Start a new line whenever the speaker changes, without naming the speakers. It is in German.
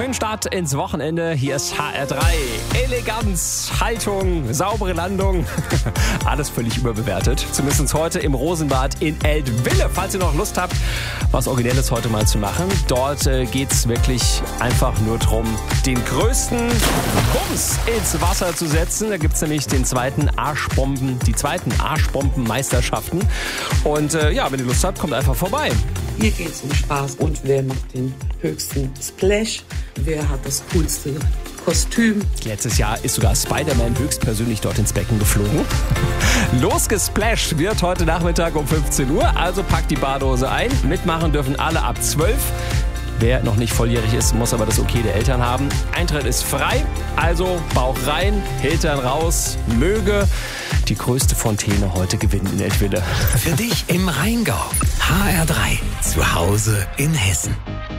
schönen Start ins Wochenende. Hier ist HR3. Eleganz, Haltung, saubere Landung. Alles völlig überbewertet. Zumindest heute im Rosenbad in Eltville. Falls ihr noch Lust habt, was Originelles heute mal zu machen. Dort geht's wirklich einfach nur darum, den größten Bums ins Wasser zu setzen. Da gibt's nämlich die zweiten Arschbombenmeisterschaften. Und wenn ihr Lust habt, kommt einfach vorbei.
Hier geht es um Spaß und wer macht den höchsten Splash, wer hat das coolste Kostüm.
Letztes Jahr ist sogar Spider-Man höchstpersönlich dort ins Becken geflogen. Losgesplasht wird heute Nachmittag um 15 Uhr, also packt die Badehose ein. Mitmachen dürfen alle ab 12. Wer noch nicht volljährig ist, muss aber das Okay der Eltern haben. Eintritt ist frei, also Bauch rein, Hintern raus, möge die größte Fontäne heute gewinnen in Eltville.
Für dich im Rheingau. HR3, zu Hause in Hessen.